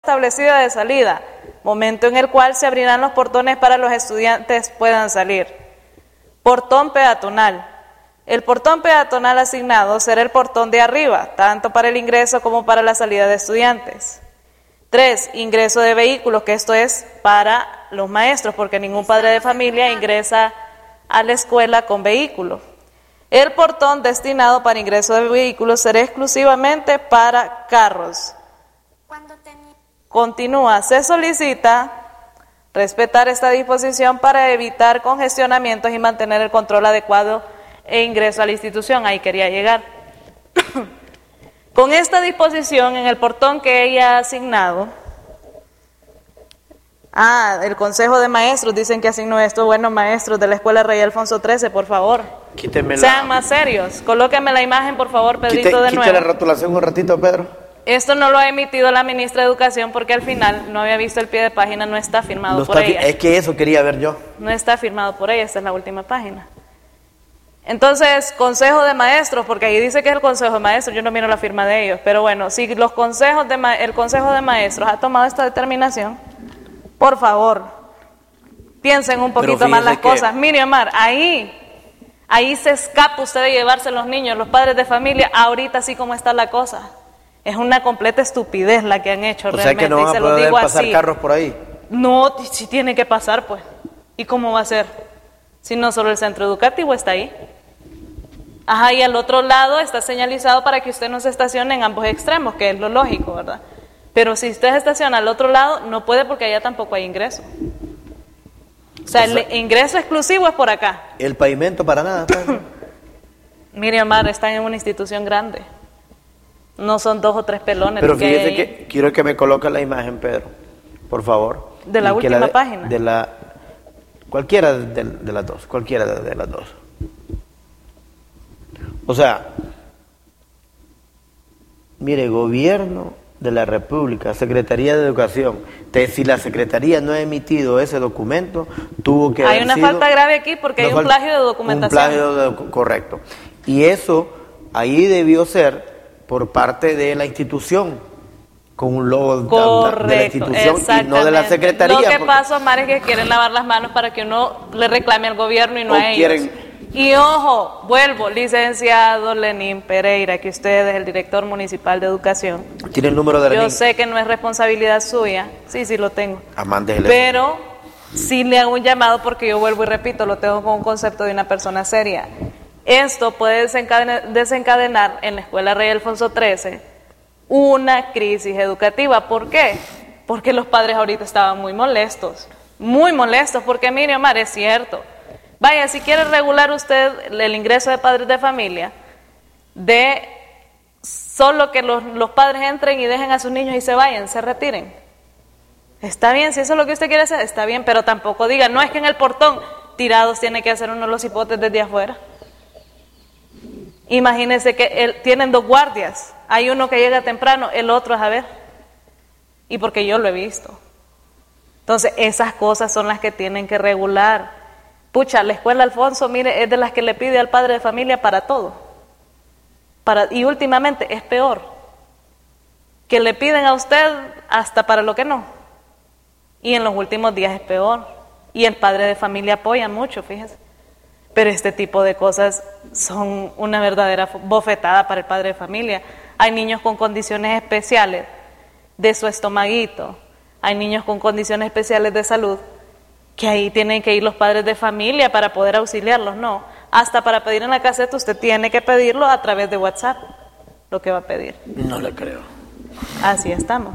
establecida de salida, momento en el cual se abrirán los portones para los estudiantes puedan salir. Portón peatonal. El portón peatonal asignado será el portón de arriba, tanto para el ingreso como para la salida de estudiantes. 3. Ingreso de vehículos, que esto es para los maestros, porque ningún padre de familia ingresa a la escuela con vehículo. El portón destinado para ingreso de vehículos será exclusivamente para carros. Continúa, se solicita respetar esta disposición para evitar congestionamientos y mantener el control adecuado e ingreso a la institución. Ahí quería llegar. Con esta disposición, en el portón que ella ha asignado, el Consejo de Maestros dicen que asignó esto. Bueno, maestros de la Escuela Rey Alfonso XIII, por favor, sean más serios. Colóqueme la imagen, por favor, Pedrito, de nuevo. Quite la rotulación un ratito, Pedro. Esto no lo ha emitido la ministra de Educación porque al final no había visto el pie de página, no está firmado por ella. Es que eso quería ver yo. No está firmado por ella, esta es la última página. Entonces, Consejo de Maestros, porque ahí dice que es el Consejo de Maestros, yo no miro la firma de ellos, pero bueno, si el Consejo de Maestros ha tomado esta determinación, por favor, piensen un poquito más las cosas. Mire, Omar, ahí se escapa usted de llevarse los niños, los padres de familia, ahorita así como está la cosa. Es una completa estupidez la que han hecho realmente. O sea que no van a poder pasar carros por ahí. No, si tiene que pasar, pues. ¿Y cómo va a ser? Si no solo el centro educativo está ahí. Ajá, y al otro lado está señalizado para que usted no se estacione en ambos extremos, que es lo lógico, ¿verdad? Pero si usted se estaciona al otro lado, no puede porque allá tampoco hay ingreso. O sea, el ingreso exclusivo es por acá. El pavimento para nada. Mire, Omar, están en una institución grande. No son 2 o 3 pelones. Pero fíjese que quiero que me coloque la imagen, Pedro, por favor. De la última página. Cualquiera de las dos, cualquiera de las dos. O sea, mire, Gobierno de la República, Secretaría de Educación. Si la Secretaría no ha emitido ese documento, tuvo que hay una falta grave aquí porque hay un plagio de documentación. Correcto. Y eso ahí debió ser por parte de la institución, con un logo de la institución y no de la Secretaría. Lo que pasa, Omar, es que quieren lavar las manos para que uno le reclame al gobierno y no a ellos. Y ojo, vuelvo, licenciado Lenín Pereira, que usted es el director municipal de educación. ¿Tiene el número de Lenín? Yo sé que no es responsabilidad suya, sí lo tengo. Mándele. Pero sí le hago un llamado porque yo vuelvo y repito, lo tengo con un concepto de una persona seria. Esto puede desencadenar en la Escuela Rey Alfonso XIII una crisis educativa. ¿Por qué? Porque los padres ahorita estaban muy molestos, porque mire, Omar, es cierto. Vaya, si quiere regular usted el ingreso de padres de familia, de solo que los padres entren y dejen a sus niños y se vayan, se retiren. Está bien, si eso es lo que usted quiere hacer, está bien, pero tampoco diga, no es que en el portón tirados tiene que hacer uno los hipotes desde afuera. Imagínense que tienen 2 guardias, hay uno que llega temprano, el otro es a ver, y porque yo lo he visto. Entonces esas cosas son las que tienen que regular. Pucha, la Escuela Alfonso, mire, es de las que le pide al padre de familia para todo, y últimamente es peor, que le piden a usted hasta para lo que no, y en los últimos días es peor, y el padre de familia apoya mucho, fíjese. Pero este tipo de cosas son una verdadera bofetada para el padre de familia. Hay niños con condiciones especiales de su estomaguito, hay niños con condiciones especiales de salud, que ahí tienen que ir los padres de familia para poder auxiliarlos, no. Hasta para pedir en la caseta usted tiene que pedirlo a través de WhatsApp, lo que va a pedir. No le creo. Así estamos.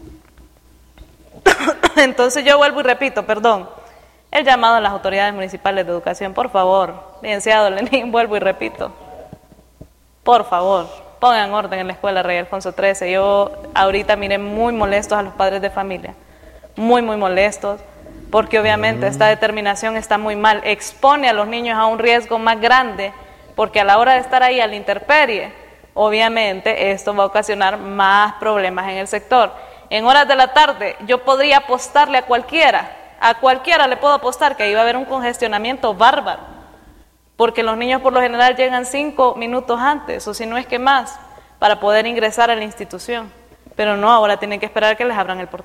Entonces yo vuelvo y repito, el llamado a las autoridades municipales de educación, por favor, licenciado Lenín, vuelvo y repito, por favor, pongan orden en la Escuela Rey Alfonso XIII. Yo ahorita miré muy molestos a los padres de familia, muy molestos, porque obviamente esta determinación está muy mal, expone a los niños a un riesgo más grande, porque a la hora de estar ahí a la intemperie, obviamente esto va a ocasionar más problemas en el sector. En horas de la tarde yo podría apostarle a cualquiera le puedo apostar que ahí va a haber un congestionamiento bárbaro, porque los niños por lo general llegan 5 minutos antes, o si no es que más, para poder ingresar a la institución, pero no, ahora tienen que esperar que les abran el portón.